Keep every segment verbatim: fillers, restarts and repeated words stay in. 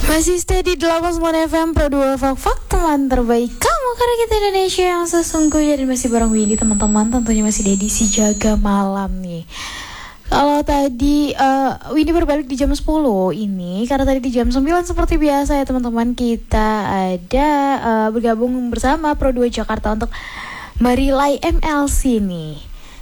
Masih stay di delapan puluh sembilan F M Pro dua Fak-Fak, teman terbaik kamu karena kita Indonesia yang sesungguhnya. Dan masih bareng Windy teman-teman, tentunya masih di edisi Jaga Malam nih. Kalau tadi uh, Windy berbalik di jam sepuluh ini, karena tadi di jam sembilan seperti biasa ya teman-teman, kita ada uh, bergabung bersama Pro dua Jakarta untuk merilai M L C nih.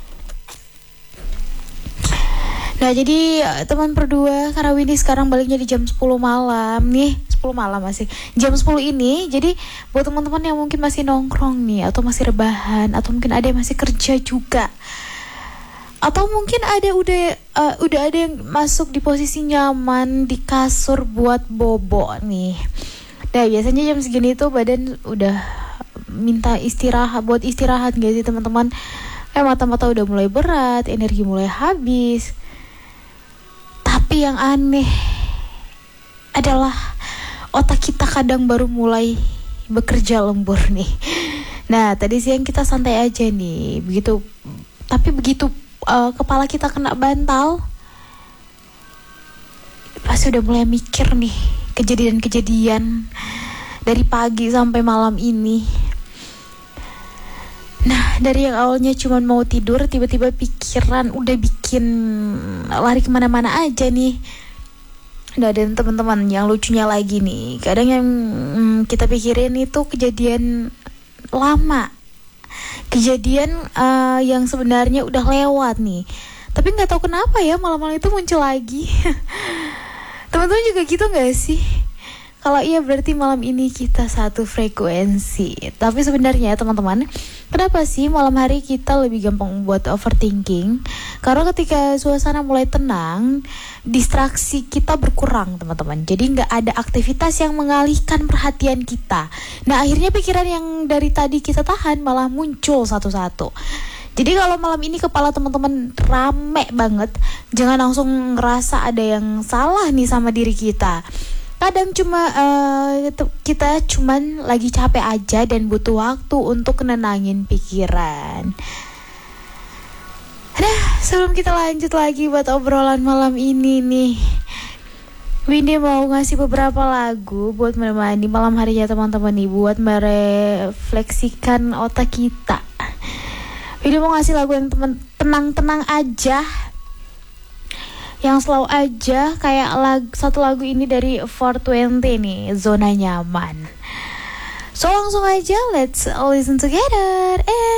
Nah jadi teman Pro dua, karena Windy sekarang baliknya di jam sepuluh malam nih, sepuluh malam masih jam sepuluh ini. Jadi buat teman-teman yang mungkin masih nongkrong nih, atau masih rebahan, atau mungkin ada yang masih kerja juga, atau mungkin ada udah uh, udah ada yang masuk di posisi nyaman di kasur buat bobo nih. Nah biasanya jam segini tuh badan udah minta istirahat, buat istirahat gak sih teman-teman? Eh mata-mata udah mulai berat, energi mulai habis. Tapi yang aneh adalah otak kita kadang baru mulai bekerja lembur nih. Nah tadi siang kita santai aja nih, begitu tapi begitu uh, kepala kita kena bantal, pasti udah mulai mikir nih kejadian-kejadian dari pagi sampai malam ini. Nah dari yang awalnya cuma mau tidur, tiba-tiba pikiran udah bikin lari kemana-mana aja nih. Nah dan teman-teman yang lucunya lagi nih, kadang yang hmm, kita pikirin itu kejadian lama, kejadian uh, yang sebenarnya udah lewat nih, tapi nggak tahu kenapa ya malam-malam itu muncul lagi. Teman-teman juga gitu nggak sih? Kalau iya berarti malam ini kita satu frekuensi. Tapi sebenarnya teman-teman, kenapa sih malam hari kita lebih gampang buat overthinking? Karena ketika suasana mulai tenang, distraksi kita berkurang teman-teman. Jadi nggak ada aktivitas yang mengalihkan perhatian kita. Nah akhirnya pikiran yang dari tadi kita tahan malah muncul satu-satu. Jadi kalau malam ini kepala teman-teman rame banget, jangan langsung ngerasa ada yang salah nih sama diri kita. Kadang cuma uh, kita cuman lagi capek aja dan butuh waktu untuk nenangin pikiran. Nah, sebelum kita lanjut lagi buat obrolan malam ini nih, Windy mau ngasih beberapa lagu buat menemani malam harinya teman-teman nih, buat merefleksikan otak kita. Windy mau ngasih lagu yang temen, tenang-tenang aja, yang slow aja, kayak lag, satu lagu ini dari four twenty nih, Zona Nyaman. So langsung aja let's listen together and